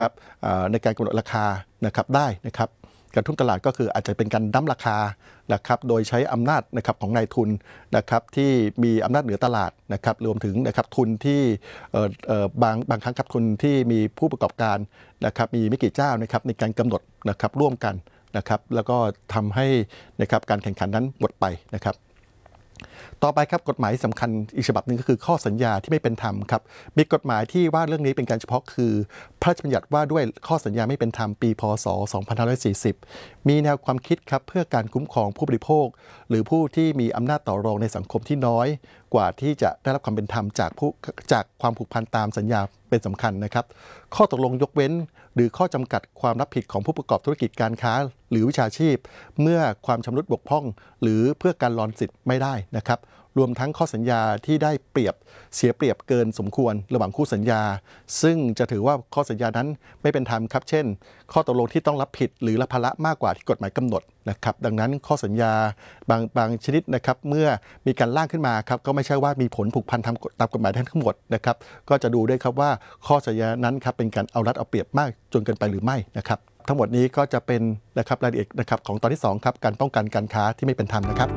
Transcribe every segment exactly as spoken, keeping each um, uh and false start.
ครับในการกำหนดราคานะครับได้นะครับการทุ่มตลาดก็คืออาจจะเป็นการดั้มราคานะครับโดยใช้อำนาจนะครับของนายทุนนะครับที่มีอำนาจเหนือตลาดนะครับรวมถึงนะครับทุนที่บางบางครั้งครับทุนที่มีผู้ประกอบการนะครับมีไม่กี่เจ้านะครับในการกำหนดนะครับร่วมกันนะครับแล้วก็ทำให้นะครับการแข่งขันนั้นหมดไปนะครับต่อไปครับกฎหมายสำคัญอีกฉบับหนึ่งก็คือข้อสัญญาที่ไม่เป็นธรรมครับมีกฎหมายที่ว่าเรื่องนี้เป็นการเฉพาะคือพระราชบัญญัติว่าด้วยข้อสัญญาไม่เป็นธรรมปีพ.ศ. สองพันห้าร้อยสี่สิบมีแนวความคิดครับเพื่อการคุ้มครองผู้บริโภคหรือผู้ที่มีอำนาจต่อรองในสังคมที่น้อยกว่าที่จะได้รับความเป็นธรรมจากผู้จากความผูกพันตามสัญญาเป็นสำคัญนะครับข้อตกลงยกเว้นหรือข้อจำกัดความรับผิดของผู้ประกอบธุรกิจการค้าหรือวิชาชีพเมื่อความชำรุดบกพร่องหรือเพื่อการลอนสิทธิ์ไม่ได้นะครับรวมทั้งข้อสัญญาที่ได้เปรียบเสียเปรียบเกินสมควรระหว่างคู่สัญญาซึ่งจะถือว่าข้อสัญญานั้นไม่เป็นธรรมครับเช่นข้อตกลงที่ต้องรับผิดหรือรับภาระมากกว่าที่กฎหมายกำหนดนะครับดังนั้นข้อสัญญาบางบางชนิดนะครับเมื่อมีการร่างขึ้นมาครับก็ไม่ใช่ว่ามีผลผูกพันตามตามกฎหมายทั้งหมดนะครับก็จะดูด้วยครับว่าข้อสัญญานั้นครับเป็นการเอารัดเอาเปรียบมากจนเกินไปหรือไม่นะครับทั้งหมดนี้ก็จะเป็นนะครับรายละเอียดนะครับของตอนที่สองครับการป้องกันการค้าที่ไม่เป็นธรรมนะครับ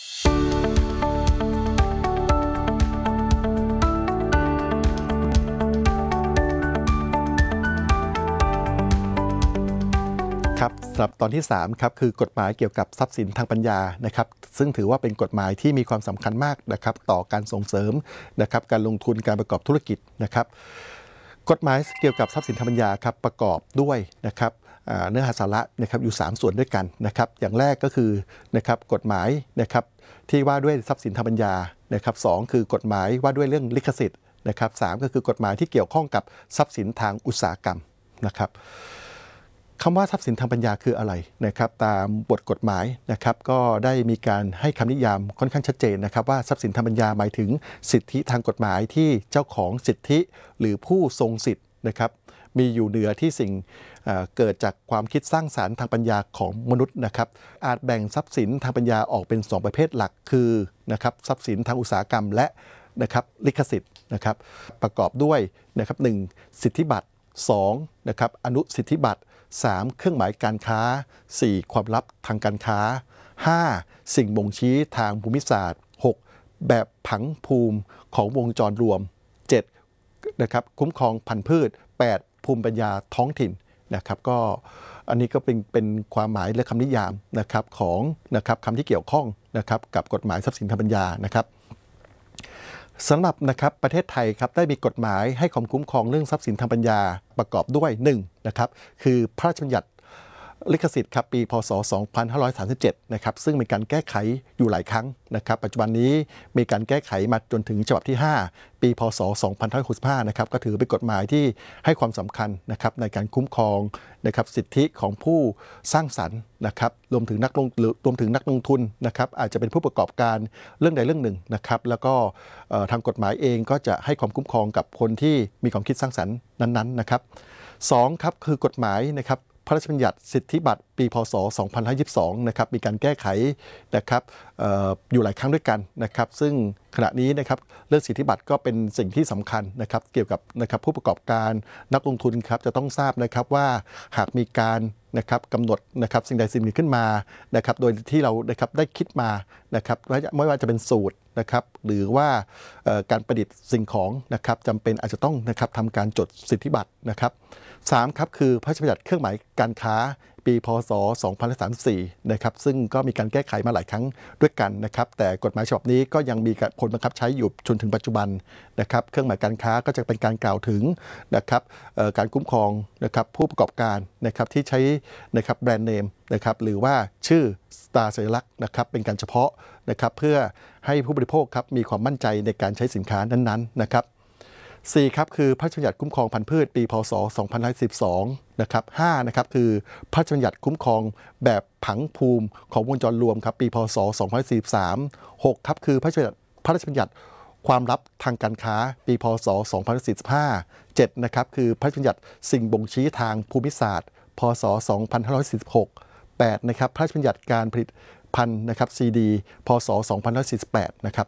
ครับสำหรับตอนที่สามครับคือกฎหมายเกี่ยวกับทรัพย์สินทางปัญญานะครับซึ่งถือว่าเป็นกฎหมายที่มีความสำคัญมากนะครับต่อการส่งเสริมนะครับการลงทุนการประกอบธุรกิจนะครับกฎหมายเกี่ยวกับทรัพย์สินทางปัญญาครับประกอบด้วยนะครับเนื้อหาสาระนะครับอยู่สามส่วนด้วยกันนะครับอย่างแรกก็คือนะครับกฎหมายนะครับที่ว่าด้วยทรัพย์สินทางปัญญานะครับสองคือกฎหมายว่าด้วยเรื่องลิขสิทธิ์นะครับสามก็คือกฎหมายที่เกี่ยวข้องกับทรัพย์สินทางอุตสาหกรรมนะครับคำว่าทรัพย์สินทางปัญญาคืออะไรนะครับตามบทกฎหมายนะครับก็ได้มีการให้คำนิยามค่อนข้างชัดเจนนะครับว่าทรัพย์สินทางปัญญาหมายถึงสิทธิทางกฎหมายที่เจ้าของสิทธิหรือผู้ทรงสิทธิ์นะครับมีอยู่เหนือที่สิ่งเกิดจากความคิดสร้างสรรค์ทางปัญญาของมนุษย์นะครับอาจแบ่งทรัพย์สินทางปัญญาออกเป็นสองประเภทหลักคือนะครับทรัพย์สินทางอุตสาหกรรมและนะครับลิขสิทธิ์นะครับประกอบด้วยนะครับหนึ่งสิทธิบัตรสองนะครับอนุสิทธิบัตรสามเครื่องหมายการค้าสี่ความลับทางการค้าห้าสิ่งบ่งชี้ทางภูมิศาสตร์หกแบบผังภูมิของวงจรรวมเจ็ดนะครับคุ้มครองพันธุ์พืชแปดภูมิปัญญาท้องถิ่นนะครับก็อันนี้ก็เป็นเป็นความหมายและคำนิยามนะครับของนะครับคำที่เกี่ยวข้องนะครับกับกฎหมายทรัพย์สินทางปัญญานะครับสำหรับนะครับประเทศไทยครับได้มีกฎหมายให้ความคุ้มครองเรื่องทรัพย์สินทางปัญญาประกอบด้วยหนึ่งนะครับคือพระราชบัญญัติลิขสิทธิ์ครับปีพ.ศ. สองพันห้าร้อยสามสิบเจ็ดนะครับซึ่งมีการแก้ไขอยู่หลายครั้งนะครับปัจจุบันนี้มีการแก้ไขมาจนถึงฉบับที่ห้าปีพ.ศ. สองพันห้าร้อยหกสิบห้านะครับก็ถือเป็นกฎหมายที่ให้ความสำคัญนะครับในการคุ้มครองนะครับสิทธิของผู้สร้างสรรค์นะครับรวมถึงนักลงรวมถึงนักลงทุนนะครับอาจจะเป็นผู้ประกอบการเรื่องใดเรื่องหนึ่งนะครับแล้วก็ทางกฎหมายเองก็จะให้ความคุ้มครองกับคนที่มีความคิดสร้างสรรค์นั้นๆนะครับสองครับคือกฎหมายนะครับพระราชบัญญัติสิทธิบัตรปีพ.ศ. สองพันห้าร้อยยี่สิบสองนะครับมีการแก้ไขนะครับ อ, อ, อยู่หลายครั้งด้วยกันนะครับซึ่งขณะนี้นะครับเรื่องสิทธิบัตรก็เป็นสิ่งที่สำคัญนะครับเกี่ยวกับนะครับผู้ประกอบการนักลงทุนครับจะต้องทราบนะครับว่าหากมีการนะครับกำหนดนะครับสิ่งใดสิ่งหนึ่งขึ้นมานะครับโดยที่เรานะครับได้คิดมานะครับไม่ว่าจะเป็นสูตรนะครับหรือว่าการประดิษฐ์สิ่งของนะครับจำเป็นอาจจะต้องนะครับทำการจดสิทธิบัตรนะครับสามครับคือพระราชบัญญัติเครื่องหมายการค้าปีพ.ศ. สองพันห้าร้อยสามสิบสี่นะครับซึ่งก็มีการแก้ไขมาหลายครั้งด้วยกันนะครับแต่กฎหมายฉบับนี้ก็ยังมีผลบังคับใช้อยู่จนถึงปัจจุบันนะครับเครื่องหมายการค้าก็จะเป็นการกล่าวถึงนะครับการคุ้มครองนะครับผู้ประกอบการนะครับที่ใช้นะครับแบรนด์เนมนะครับหรือว่าชื่อตราสัญลักษณ์นะครับเป็นการเฉพาะนะครับเพื่อให้ผู้บริโภคครับมีความมั่นใจในการใช้สินค้านั้นๆนะครับสี่ครับคือพระราชบัญญัติคุ้มครองพันธุ์พืชปีพ.ศ. สองพันห้าร้อยสิบสองนะครับห้านะครับคือพระราชบัญญัติคุ้มครองแบบผังภูมิของวงจรรวมครับปีพ.ศ. สองพันห้าร้อยสี่สิบสามหกครับคือพระราชบัญญัติพระราชบัญญัติความลับทางการค้าปีพ.ศ. สองพันห้าร้อยสี่สิบห้าเจ็ดนะครับคือพระราชบัญญัติสิ่งบ่งชี้ทางภูมิศาสตร์พ.ศ. สองพันห้าร้อยสี่สิบหกแปดนะครับพระราชบัญญัติการผลิตภัณฑ์นะครับซีดีพ.ศ. สองพันห้าร้อยสี่สิบแปดนะครับ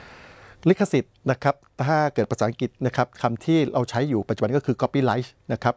ลิขสิทธิ์นะครับถ้าเกิดภาษาอังกฤษนะครับคำที่เราใช้อยู่ปัจจุบันก็คือ copyright นะครับ